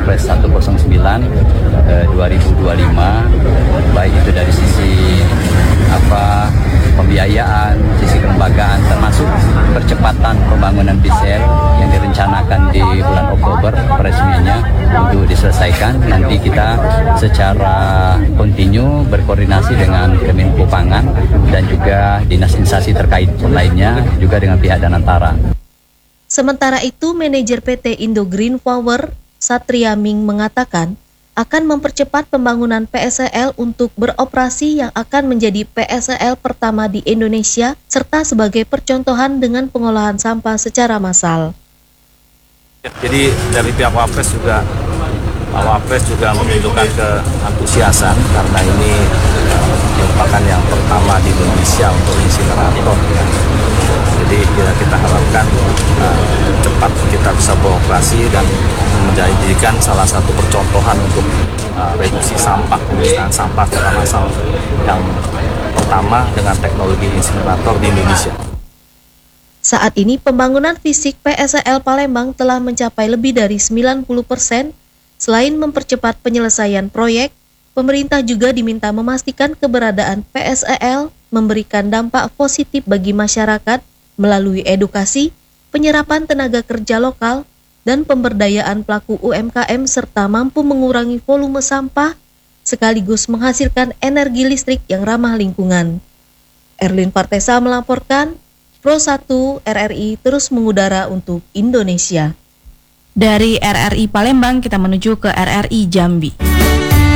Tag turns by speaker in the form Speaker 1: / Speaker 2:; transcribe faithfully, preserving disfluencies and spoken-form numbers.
Speaker 1: Perpres seratus sembilan eh, dua ribu dua puluh lima, baik itu dari sisi apa pembiayaan, sisi kelembagaan, termasuk percepatan pembangunan B C L yang direncanakan di bulan Oktober resminya untuk diselesaikan. Nanti kita secara kontinu berkoordinasi dengan Kemenko Pangan dan juga dinas instansi terkait lainnya, juga dengan pihak Danantara.
Speaker 2: Sementara itu, manajer P T Indo Green Power, Satria Ming, mengatakan akan mempercepat pembangunan P S E L untuk beroperasi yang akan menjadi P S E L pertama di Indonesia, serta sebagai percontohan dengan pengolahan sampah secara massal.
Speaker 3: Jadi dari pihak Wapres juga, Pak Wapres juga menunjukkan keantusiasan karena ini merupakan yang pertama di Indonesia untuk insinerator. Ya. Jadi kita, kita harapkan uh, cepat kita bisa beroperasi dan menjadikan salah satu percontohan untuk uh, reduksi sampah, pemusnahan sampah secara massal yang pertama dengan teknologi insinerator di Indonesia.
Speaker 2: Saat ini pembangunan fisik P S E L Palembang telah mencapai lebih dari sembilan puluh persen. Selain mempercepat penyelesaian proyek, pemerintah juga diminta memastikan keberadaan P S E L memberikan dampak positif bagi masyarakat melalui edukasi, penyerapan tenaga kerja lokal, dan pemberdayaan pelaku U M K M serta mampu mengurangi volume sampah sekaligus menghasilkan energi listrik yang ramah lingkungan. Erlin Partesa melaporkan, Pro satu R R I terus mengudara untuk Indonesia.
Speaker 4: Dari R R I Palembang kita menuju ke R R I Jambi.